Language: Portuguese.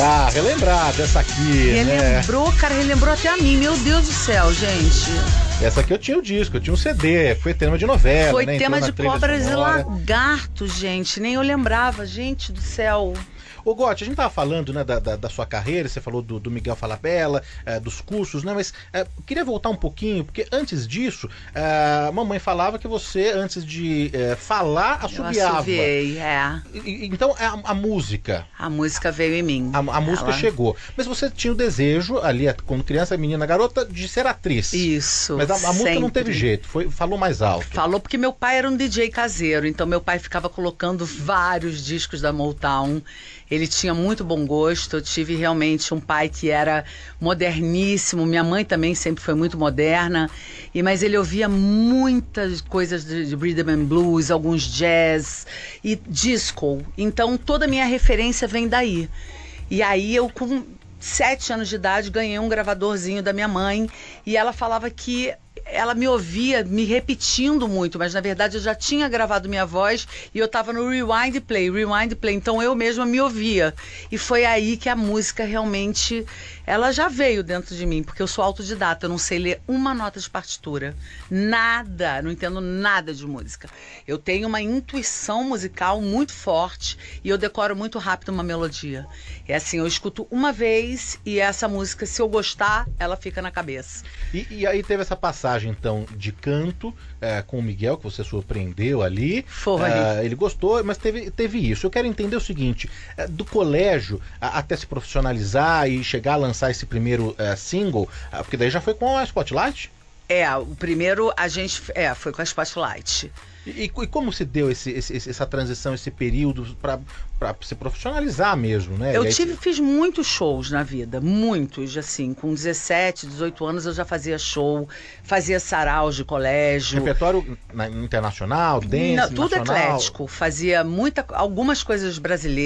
Ah, relembrar dessa aqui, Relembrou, cara, relembrou até a mim. Meu Deus do céu, gente. Essa aqui eu tinha o disco, eu tinha um CD, foi tema de novela, Foi né? tema de Cobras e Sonora. Lagartos, gente. Nem eu lembrava, gente do céu. Ô Gotti, a gente tava falando, né, da sua carreira, você falou do Miguel Falabella, dos cursos, né, mas queria voltar um pouquinho, porque antes disso, a mamãe falava que você, antes de falar, assobiava. Eu assobiei, Então, a música... A música veio em mim. A música chegou. Mas você tinha o desejo, ali, quando criança, menina, garota, de ser atriz. Isso, mas a música não teve jeito, falou mais alto. Falou porque meu pai era um DJ caseiro, então meu pai ficava colocando vários discos da Motown. Ele tinha muito bom gosto, eu tive realmente um pai que era moderníssimo, minha mãe também sempre foi muito moderna, mas ele ouvia muitas coisas de rhythm and blues, alguns jazz e disco, então toda a minha referência vem daí. E aí eu com 7 anos de idade ganhei um gravadorzinho da minha mãe e ela falava que ela me ouvia me repetindo muito, mas na verdade eu já tinha gravado minha voz e eu tava no rewind play, então eu mesma me ouvia. E foi aí que a música realmente, ela já veio dentro de mim, porque eu sou autodidata, eu não sei ler uma nota de partitura, nada, não entendo nada de música. Eu tenho uma intuição musical muito forte e eu decoro muito rápido uma melodia. É assim, eu escuto uma vez e essa música, se eu gostar, ela fica na cabeça. E aí teve essa passagem, então, de canto com o Miguel, que você surpreendeu ali. Foi. Ele gostou, mas teve isso. Eu quero entender o seguinte, do colégio até se profissionalizar e chegar a lançar esse primeiro single, porque daí já foi com a Spotlight? O primeiro a gente foi com a Spotlight. E como se deu essa transição, esse período para se profissionalizar mesmo, né? Fiz muitos shows na vida, muitos, assim, com 17, 18 anos eu já fazia show, fazia saraus de colégio. Repertório internacional, dance, tudo nacional? eclético, fazia algumas coisas brasileiras.